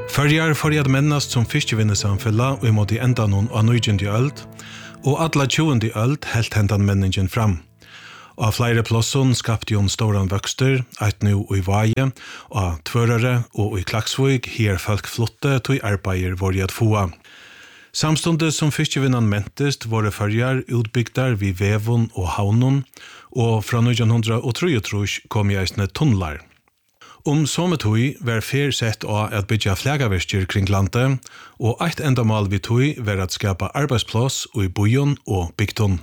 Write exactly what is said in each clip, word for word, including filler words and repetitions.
Førjar får at mennast som fiskevinnesamfella og imot i enda noen av nøygjende øld, og alle tjuende øld helt hentan menningen fram. Av flere plåsson skapte jo en storan vøkster, eit nu i Vaje, av Tvørare og i Klaksvøg, her folk flotte til arbeider våre at få. Samstundet som fiskevinnan mentest våre førjar utbygdar vi Vevon og Havnon, og fra nitton trettiotre kom i eisne tunnlar. Om sometui var fer sett av at bygja flagaverster kring landet, og eit endamal vi tui var at skapa arbeidsplass i bojon og bygton.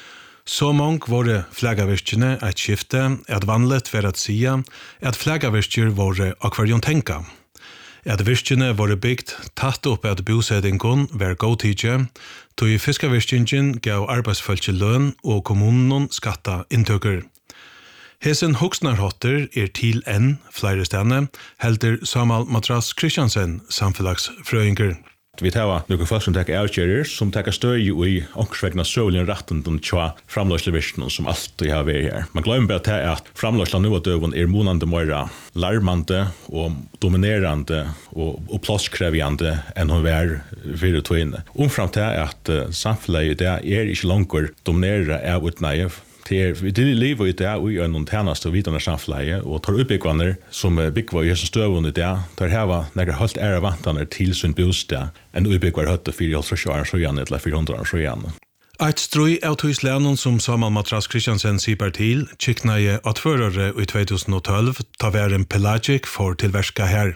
Så mong våre flagaverstene eit skifte at vanligt var at sia at flagaverster våre akvarion tenka. At verstene våre bygd tatt opp at bosettingon var godtidje, tog fiskaverstingen gav arbeidsfølge løn og kommunen skatta inntøkker. Hesen hoksnarhotter er til enn flere stedene, helder Samal Matras Christiansen, samfunnsfrøyinger. Vi tar noen folk som takker avgjører, som takker støy i ångsvegna søvlig retten til tja framløslevirsten som alltid har vært her. Man glemmer bare til at framløsla nå av døven er månande mer larmande og dominerande og, og plasskrevjande enn hun var fire tøyne. Omfram til at uh, samfunnet det er ikke langer dominerende av utnøye. Vi lever i det og gjør noen tjeneste og videre samfunnet, og tar uppbyggvaner som byggvar i høysen støvun i det, tar heva nekker helt ære vantane til sin bostad, enn uppbyggvar høyte fire hundre år siden eller fire hundre år siden. Eit strøy av tøyslænen som Samal Matras Christiansen sier til, kiknaje at førere i tjuetolv ta væren Pelagic for tilverska her.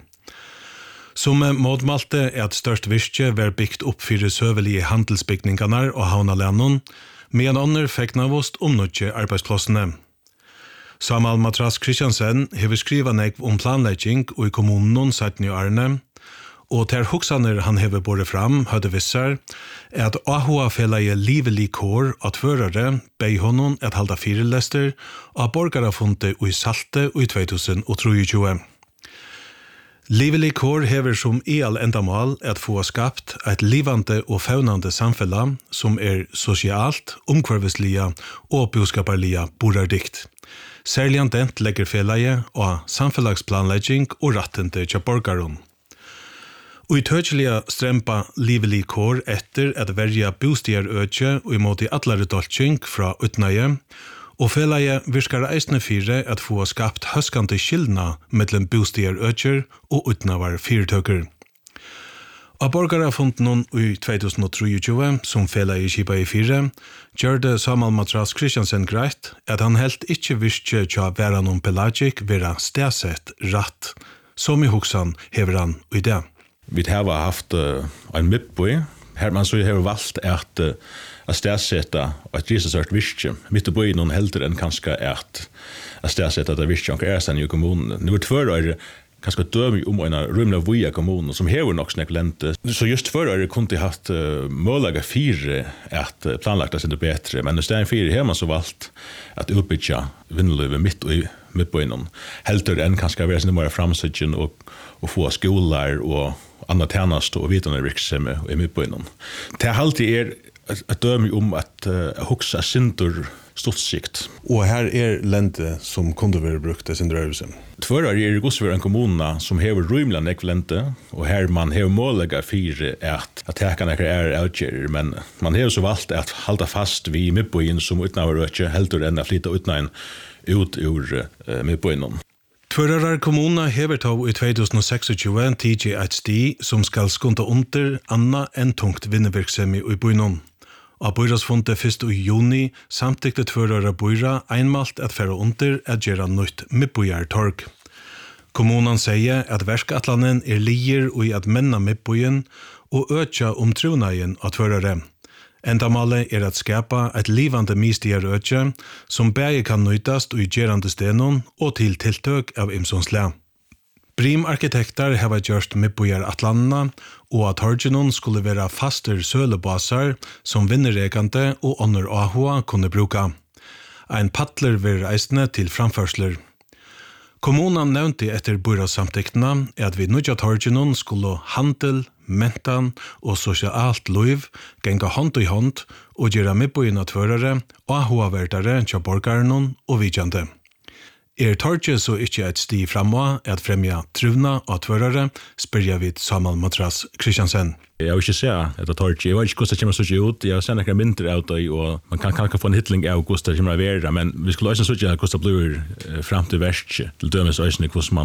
Som måtmalte er at størst virke var byggt opp fire søvelige handelsbygningarna og havnalænen, medan ånder fikk navost omnødje arbeidsplassene. Samal Matras Christiansen hever skriva nekv om planlegging og i kommunen satten i Arne, og ter hoksaner han hever båret fram høyde vissar, er at A H A-felaget livelig kår at førere bei honom et halda firelester av borgarafunte og i Salte og i tjuetusen. Livelig kår hever som i all endamal at få skapt et livande og faunande samfella som er sosialt, omkvarveslige og boskaparlige borardikt. Særlig dent legger felaget av samfellagsplanlegging og rattende til borgaron. Og i tøtjelige strempa livelig kår etter at verja bostiarøtje og imot i atlare doltsing fra utnøye, og felaget virkar eisne fire at få skapt høskande skildna mellom bostiarøtjer og utnavar fyrtøkker. Av borgarafunden i tjuetusen som felaget kipa i fire, gjør det Samal Matras Christiansen greit at han helt ikkje virkje tja væran om Pelagic vera stedsett ratt, som i hoksan hever han i det. Vi har haft uh, en mippboi, her man så har valgt at uh, att stedsätta ett risesört virke. Mitt och böj någon helter än kanske att att stedsätta det virke och är sen i kommunen. Nu vart för är kanske döm om en rymla via kommunen som har nog snack lente. Så just för är det kunde haft uh, möjliga fyra att uh, planlagt det bättre, men det är en fyra har man så valt att uppbygga vindlöv mitt och mitt på innan. Helter än kanske vara sin mer framsöken och och få skolor och andra tjänster och vidare verksamhet och mitt på innan. Det är alltid är ett döme om att uh, huxa sintur stoltsikt. Og her er lente som kunde være brukt i sin drøvelse. Tvørar er Gosvær en kommune som hever rymla nekv lente, og her man hever målega fire at at tekan ekkert er avgjerir, men man hever så valgt at halda fast vi midtbøyen som utnavar røtje heldur enn a flytta utnain ut ur uh, midtbøyen. Tvørarar kommuna hever tog i tjuetusen T G H D som skal skunta under anna enn tungt vinnevirksemi i bøynon. Av bøyrasfundet første i juni samtykte tvørarar bøyra einmalt at færa under at gjera nytt midtbøyartorg. Kommunan sier at verskatlanen er lier og i at menna midtbøyen og øtja om trunaien av tvørare. Endamalet er at skapa et livande mistigar øtje som begge kan nøytast i gerande stenon og til tiltøk av imsonsle. Brim-arkitekter hava gjørst midtbøyar atlanna og at torgenon skulle være faster sølebasar som vinneregande og ånder A H A kunne bruka. Ein paddler ver eisne til framførsler. Kommunen nevnte etter bøyrasamtiktene at vi nødja torgenon skulle handel, mentan og sosialt liv genga hånd i hånd og gjøre midtbøyene tvørere og A H A-vertare til borgaren og vidjande. Er torget så ikke et sti framme at fremja truvna og tvørere, spør vi Samuel Matras Christiansen. Jeg har ikke sett etter torget. Jeg vet ikke hvordan det kommer så ut. Jeg har sett noen mindre av det, og man kan kanskje få en hitling av hvordan det kommer å være, men vi skulle også sett hvordan det blir frem til verst til dømes øyne, hvordan man